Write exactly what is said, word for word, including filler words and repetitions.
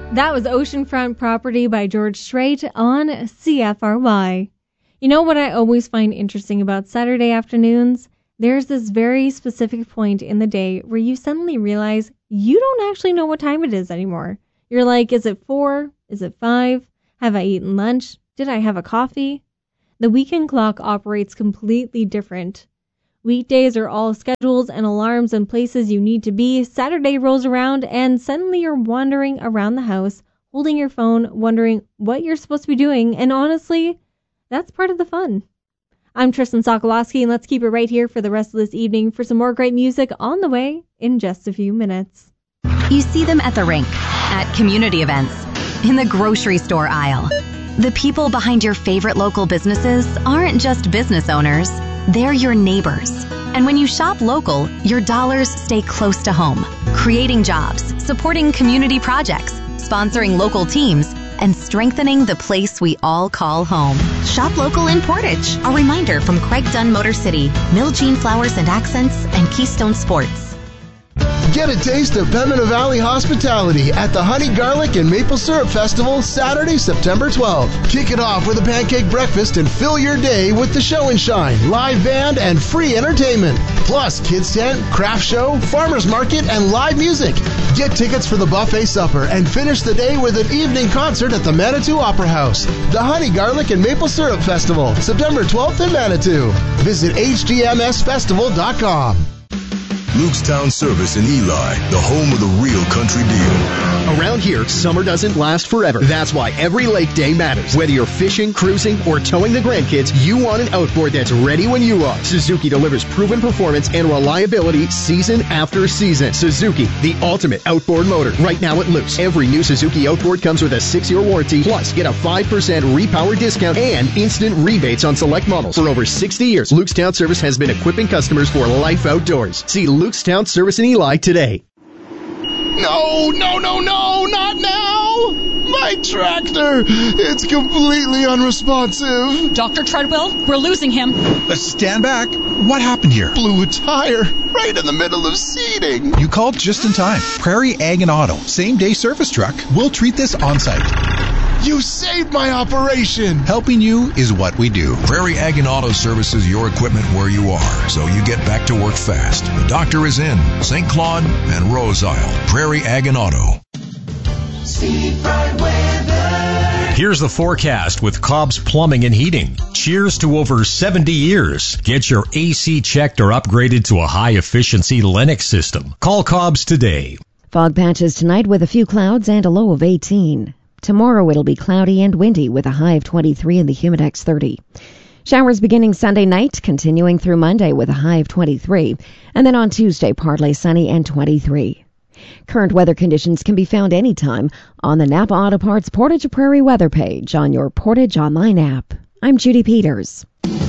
That was Oceanfront Property by George Strait on C F R Y. You know what I always find interesting about Saturday afternoons? There's this very specific point in the day where you suddenly realize you don't actually know what time it is anymore. You're like, is it four? Is it five? Have I eaten lunch? Did I have a coffee? The weekend clock operates completely different. Weekdays are all schedules and alarms and places you need to be. Saturday rolls around and suddenly you're wandering around the house, holding your phone, wondering what you're supposed to be doing. And honestly, that's part of the fun. I'm Tristan Sokolowski, and let's keep it right here for the rest of this evening for some more great music on the way in just a few minutes. You see them at the rink, at community events, in the grocery store aisle. The people behind your favorite local businesses aren't just business owners. They're your neighbors. And when you shop local, your dollars stay close to home, creating jobs, supporting community projects, sponsoring local teams, and strengthening the place we all call home. Shop local in Portage. A reminder from Craig Dunn Motor City, Mill Jean Flowers and Accents, and Keystone Sports. Get a taste of Pembina Valley hospitality at the Honey Garlic and Maple Syrup Festival Saturday, September twelfth. Kick it off with a pancake breakfast and fill your day with the Show and Shine, live band, and free entertainment. Plus, kids tent, craft show, farmers market, and live music. Get tickets for the buffet supper and finish the day with an evening concert at the Manitou Opera House. The Honey Garlic and Maple Syrup Festival, September twelfth in Manitou. Visit H G M S festival dot com. Lukestown Service in Eli, the home of the real country deal. Around here, summer doesn't last forever. That's why every lake day matters. Whether you're fishing, cruising, or towing the grandkids, you want an outboard that's ready when you are. Suzuki delivers proven performance and reliability season after season. Suzuki, the ultimate outboard motor. Right now at Luke's, every new Suzuki outboard comes with a six-year warranty, plus get a five percent repower discount and instant rebates on select models. For over sixty years, Lukestown Service has been equipping customers for life outdoors. See Lukestown Service in Eli today. No, no, no, no, not now! My tractor! It's completely unresponsive. Doctor Treadwell, we're losing him. Uh, stand back. What happened here? Blew a tire right in the middle of seeding. You called just in time. Prairie Ag and Auto, same-day service truck. We'll treat this on-site. You saved my operation! Helping you is what we do. Prairie Ag and Auto services your equipment where you are, so you get back to work fast. The doctor is in Saint Claude and Rose Isle. Prairie Ag and Auto. Steve Bright Weather. Here's the forecast with Cobb's Plumbing and Heating. Cheers to over seventy years. Get your A C checked or upgraded to a high-efficiency Lennox system. Call Cobb's today. Fog patches tonight with a few clouds and a low of eighteen. Tomorrow it'll be cloudy and windy with a high of twenty-three and the Humidex thirty. Showers beginning Sunday night, continuing through Monday with a high of twenty-three. And then on Tuesday, partly sunny and twenty-three. Current weather conditions can be found anytime on the Napa Auto Parts Portage Prairie weather page on your Portage Online app. I'm Judy Peters.